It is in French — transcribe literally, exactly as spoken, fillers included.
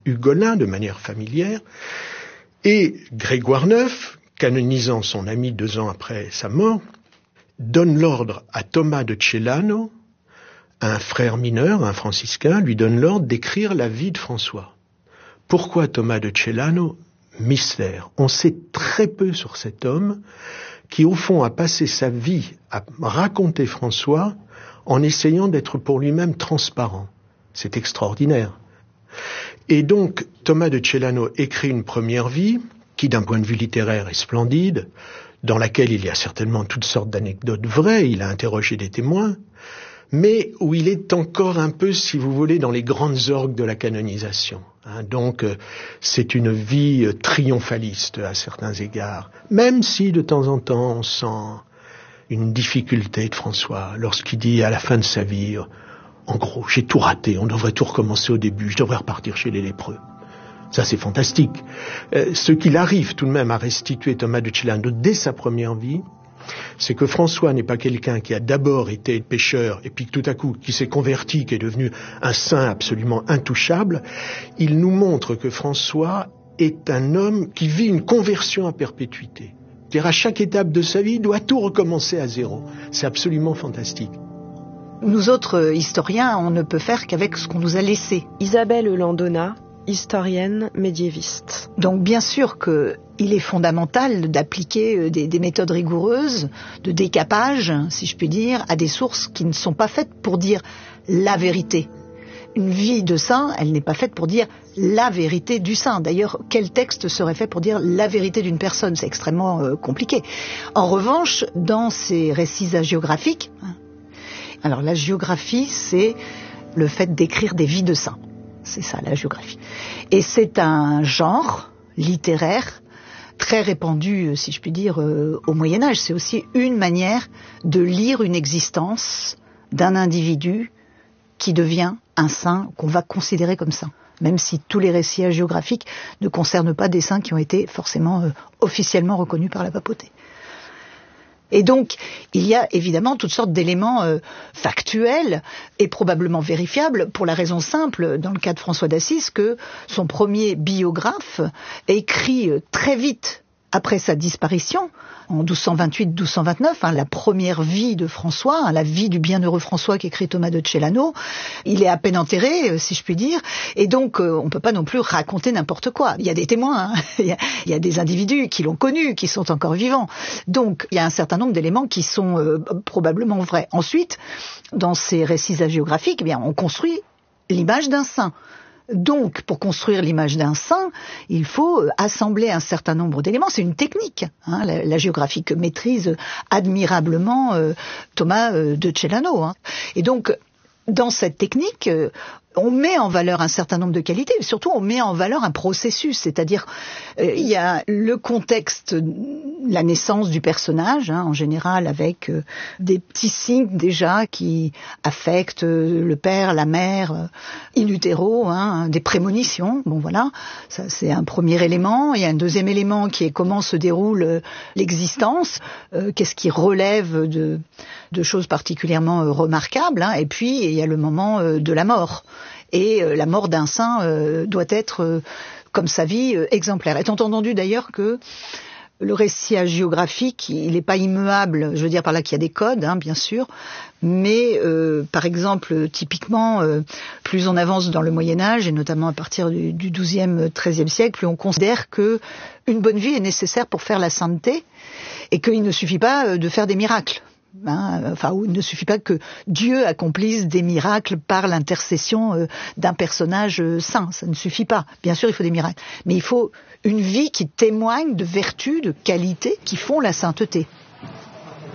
Hugolin de manière familière, et Grégoire neuf, canonisant son ami deux ans après sa mort, donne l'ordre à Thomas de Celano, un frère mineur, un franciscain, lui donne l'ordre d'écrire la vie de François. Pourquoi Thomas de Celano ? Mystère. On sait très peu sur cet homme qui, au fond, a passé sa vie à raconter François en essayant d'être pour lui-même transparent. C'est extraordinaire. Et donc, Thomas de Celano écrit une première vie qui, d'un point de vue littéraire, est splendide, dans laquelle il y a certainement toutes sortes d'anecdotes vraies, il a interrogé des témoins, mais où il est encore un peu, si vous voulez, dans les grandes orgues de la canonisation. Hein, donc, euh, c'est une vie euh, triomphaliste à certains égards, même si de temps en temps on sent une difficulté de François lorsqu'il dit à la fin de sa vie, euh, en gros, j'ai tout raté, on devrait tout recommencer au début, je devrais repartir chez les lépreux. Ça, c'est fantastique. Euh, ce qu'il arrive tout de même à restituer Thomas de Celano dès sa première vie, c'est que François n'est pas quelqu'un qui a d'abord été pécheur et puis tout à coup qui s'est converti, qui est devenu un saint absolument intouchable. Il nous montre que François est un homme qui vit une conversion à perpétuité. C'est-à-dire à chaque étape de sa vie, il doit tout recommencer à zéro. C'est absolument fantastique. Nous autres historiens, on ne peut faire qu'avec ce qu'on nous a laissé. Isabelle Landona, historienne médiéviste. Donc bien sûr qu'il est fondamental d'appliquer des, des méthodes rigoureuses, de décapage, si je puis dire, à des sources qui ne sont pas faites pour dire la vérité. Une vie de saint, elle n'est pas faite pour dire la vérité du saint. D'ailleurs, quel texte serait fait pour dire la vérité d'une personne ? C'est extrêmement euh, compliqué. En revanche, dans ces récits hagiographiques, hein, alors la géographie, c'est le fait d'écrire des vies de saints. C'est ça, la géographie. Et c'est un genre littéraire très répandu, si je puis dire, euh, au Moyen-Âge. C'est aussi une manière de lire une existence d'un individu qui devient un saint, qu'on va considérer comme saint. Même si tous les récits hagiographiques ne concernent pas des saints qui ont été forcément euh, officiellement reconnus par la papauté. Et donc, il y a évidemment toutes sortes d'éléments euh, factuels et probablement vérifiables pour la raison simple, dans le cas de François d'Assise, que son premier biographe écrit euh, très vite après sa disparition, en douze cent vingt-huit douze cent vingt-neuf, hein, la première vie de François, hein, la vie du bienheureux François qu'écrit Thomas de Celano, il est à peine enterré, euh, si je puis dire, et donc euh, on ne peut pas non plus raconter n'importe quoi. Il y a des témoins, hein, il, y a, il y a des individus qui l'ont connu, qui sont encore vivants. Donc il y a un certain nombre d'éléments qui sont euh, probablement vrais. Ensuite, dans ces récits hagiographiques, eh bien, on construit l'image d'un saint. Donc, pour construire l'image d'un saint, il faut assembler un certain nombre d'éléments. C'est une technique, hein, la, la géographie que maîtrise admirablement euh, Thomas euh, de Celano. Hein. Et donc, dans cette technique, euh, on met en valeur un certain nombre de qualités, mais surtout on met en valeur un processus, c'est-à-dire euh, il y a le contexte, la naissance du personnage, hein, en général avec euh, des petits signes déjà qui affectent euh, le père, la mère, euh, in utero, hein, des prémonitions, bon voilà, ça c'est un premier élément. Il y a un deuxième élément qui est comment se déroule euh, l'existence, euh, qu'est-ce qui relève de, de choses particulièrement euh, remarquables, hein, et puis il y a le moment euh, de la mort. Et euh, la mort d'un saint euh, doit être, euh, comme sa vie, euh, exemplaire. Étant entendu d'ailleurs que le récit hagiographique, il n'est pas immuable, je veux dire par là qu'il y a des codes, hein, bien sûr, mais euh, par exemple, typiquement, euh, plus on avance dans le Moyen-Âge, et notamment à partir du, du douzième, treizième siècle, plus on considère que une bonne vie est nécessaire pour faire la sainteté, et qu'il ne suffit pas de faire des miracles. Hein, enfin, il ne suffit pas que Dieu accomplisse des miracles par l'intercession euh, d'un personnage euh, saint, ça ne suffit pas. Bien sûr, il faut des miracles, mais il faut une vie qui témoigne de vertus, de qualités qui font la sainteté.